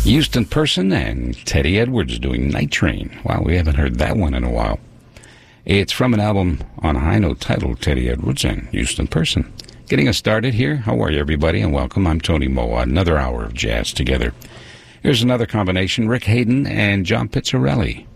Houston Person and Teddy Edwards doing Night Train. Wow, we haven't heard that one in a while. It's from an album on a high note titled Teddy Edwards and Houston Person. Getting us started here. How are you, everybody, and welcome. I'm Tony Mowat. Another hour of jazz together. Here's another combination, Rick Hayden and John Pizzarelli.